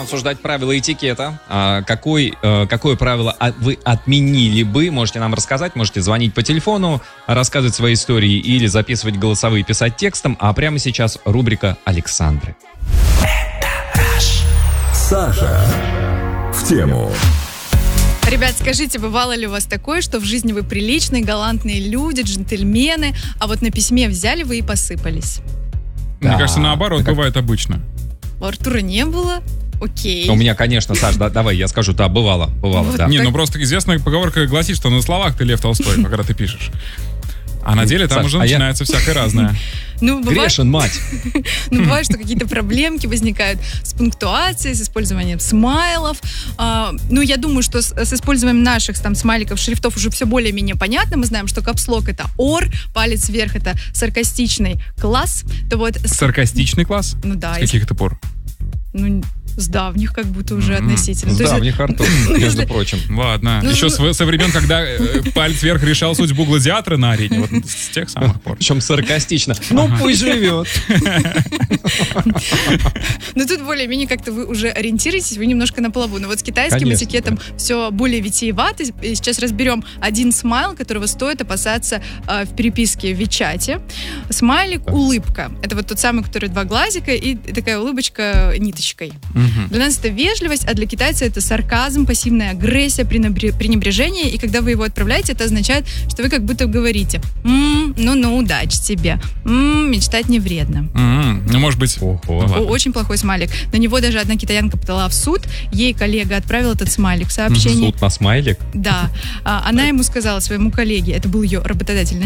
обсуждать правила этикета. Какое правило вы отменили бы? Можете нам рассказать, можете звонить по телефону, рассказывать свои истории или записывать голосовые, писать текстом. А прямо сейчас рубрика Александры. Саша в тему. Ребят, скажите, бывало ли у вас такое, что в жизни вы приличные, галантные люди, джентльмены, а вот на письме взяли вы и посыпались? Мне кажется, наоборот, бывает обычно. У Артура не было? Окей. У меня, конечно, Саш, давай я скажу, да, бывало, Вот да. Не, ну просто известная поговорка гласит, что на словах ты Лев Толстой, когда ты пишешь. А на деле там Саш, уже начинается всякое разное. Ну, бывает, Грешен, мать. ну, бывает, что какие-то проблемки возникают с пунктуацией, с использованием смайлов. Ну, я думаю, что с использованием наших там смайликов, шрифтов уже все более-менее понятно. Мы знаем, что капслок — это ор, палец вверх — это саркастичный класс. То вот Саркастичный класс? Ну да. С каких это пор? Ну, с давних как будто уже относительно. С давних, Артур, между прочим. Ладно. Ну, Еще со времен, когда палец вверх решал судьбу гладиатора на арене. Вот с тех самых пор. Причем саркастично. Ну, пусть живет. Ну, тут более-менее как-то вы уже ориентируетесь, вы немножко на плаву. Но вот с китайским Конечно, этикетом да. все более витиевато. И сейчас разберем один смайл, которого стоит опасаться в переписке в Вичате. Смайлик «улыбка». Это вот тот самый, который два глазика и такая улыбочка ниточкой. Для нас это вежливость, а для китайца это сарказм, пассивная агрессия, пренебрежение. И когда вы его отправляете, это означает, что вы как будто говорите: ну, удачи тебе. Мечтать не вредно. Ну, может быть... Очень плохой смайлик. На него даже одна китаянка подала в суд. Ей коллега отправил этот смайлик в сообщении. Суд на смайлик? Да. Она ему сказала, своему коллеге, это был ее работодатель,